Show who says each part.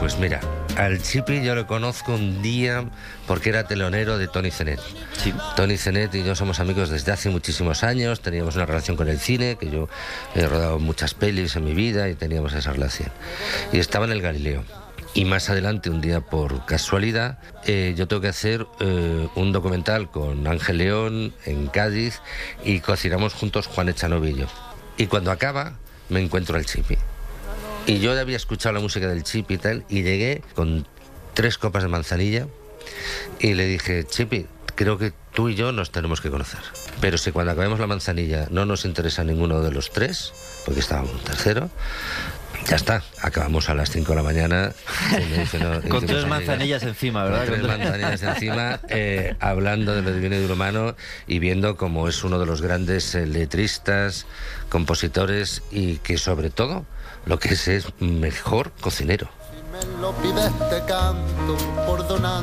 Speaker 1: Pues mira, al Chipi yo lo conozco un día porque era telonero de Toni Zenet.
Speaker 2: Sí.
Speaker 1: Toni Zenet y yo somos amigos desde hace muchísimos años, teníamos una relación con el cine, que yo he rodado muchas pelis en mi vida y teníamos esa relación. Y estaba en el Galileo. Y más adelante, un día por casualidad, yo tengo que hacer un documental con Ángel León en Cádiz y cocinamos juntos Juan Echanove y yo. Y cuando acaba, me encuentro al Chipi. Y yo ya había escuchado la música del Chipi y tal, y llegué con 3 copas de manzanilla y le dije, Chipi, creo que tú y yo nos tenemos que conocer. Pero si cuando acabemos la manzanilla no nos interesa ninguno de los 3, porque estábamos un tercero, ya está, acabamos a las 5 de la mañana. Dice, no,
Speaker 2: con 3 manzanillas encima, ¿verdad?
Speaker 1: Con 3 manzanillas encima, hablando de lo divino y de lo humano y viendo cómo es uno de los grandes letristas, compositores y que sobre todo lo que es mejor cocinero.
Speaker 3: Si me lo pides te canto por donar.